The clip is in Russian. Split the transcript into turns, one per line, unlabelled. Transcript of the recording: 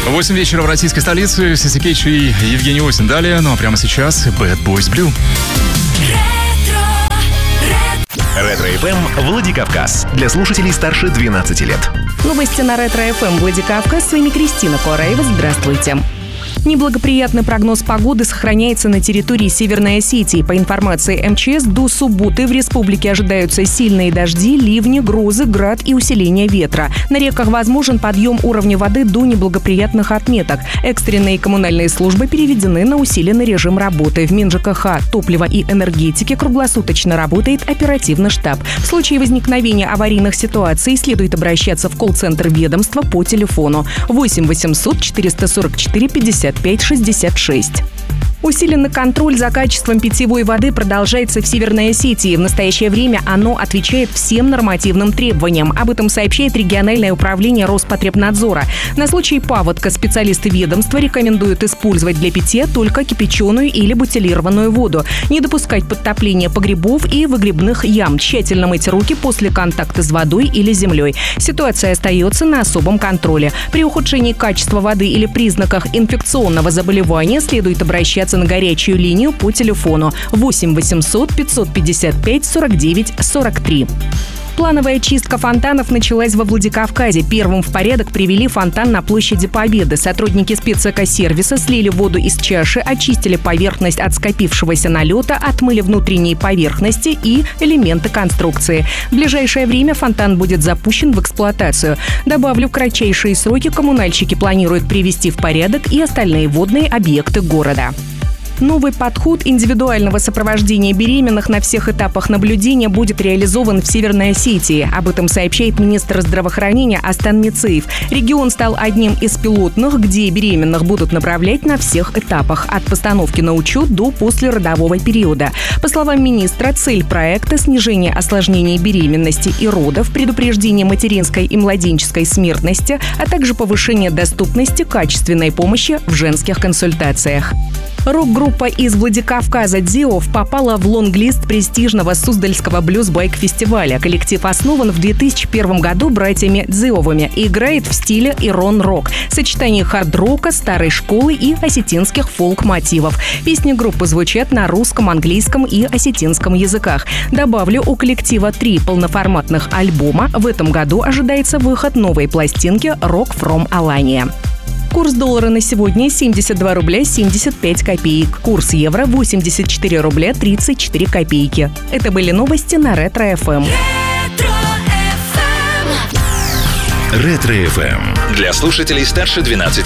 8 вечера в российской столице. Сиси Кейдж и Евгений Осин. Далее, ну а прямо сейчас Bad Boys Blue.
Ретро-ФМ Владикавказ. Для слушателей старше 12 лет.
Новости на Ретро-ФМ Владикавказ. С вами Кристина Кураева. Здравствуйте. Неблагоприятный прогноз погоды сохраняется на территории Северной Осетии. По информации МЧС, до субботы в республике ожидаются сильные дожди, ливни, грозы, град и усиление ветра. На реках возможен подъем уровня воды до неблагоприятных отметок. Экстренные коммунальные службы переведены на усиленный режим работы. В МинЖКХ, топлива и энергетики круглосуточно работает оперативный штаб. В случае возникновения аварийных ситуаций следует обращаться в колл-центр ведомства по телефону 8 800 444 55 66. Усиленный контроль за качеством питьевой воды продолжается в Северной Осетии. В настоящее время оно отвечает всем нормативным требованиям. Об этом сообщает региональное управление Роспотребнадзора. На случай паводка специалисты ведомства рекомендуют использовать для питья только кипяченую или бутилированную воду. Не допускать подтопления погребов и выгребных ям. Тщательно мыть руки после контакта с водой или землей. Ситуация остается на особом контроле. При ухудшении качества воды или признаках инфекционного заболевания следует обращаться на горячую линию по телефону 8 800 555 49 43. Плановая чистка фонтанов началась во Владикавказе. Первым в порядок привели фонтан на площади Победы. Сотрудники спецэкосервиса слили воду из чаши, очистили поверхность от скопившегося налета, отмыли внутренние поверхности и элементы конструкции. В ближайшее время фонтан будет запущен в эксплуатацию. Добавлю, в кратчайшие сроки коммунальщики планируют привести в порядок и остальные водные объекты города. Новый подход индивидуального сопровождения беременных на всех этапах наблюдения будет реализован в Северной Осетии. Об этом сообщает министр здравоохранения Астан Мицеев. Регион стал одним из пилотных, где беременных будут направлять на всех этапах, от постановки на учет до послеродового периода. По словам министра, цель проекта – снижение осложнений беременности и родов, предупреждение материнской и младенческой смертности, а также повышение доступности качественной помощи в женских консультациях. Рок-группа из Владикавказа «Дзиов» попала в лонг-лист престижного Суздальского блюз-байк-фестиваля. Коллектив основан в 2001 году братьями Дзиовыми и играет в стиле ирон-рок. Сочетание хард-рока, старой школы и осетинских фолк-мотивов. Песни группы звучат на русском, английском и осетинском языках. Добавлю, у коллектива 3 полноформатных альбома. В этом году ожидается выход новой пластинки «Rock from Alania». Курс доллара на сегодня 72 рубля 75 копеек. Курс евро 84 рубля 34 копейки. Это были новости на Ретро-ФМ.
Ретро-ФМ. Для слушателей старше 12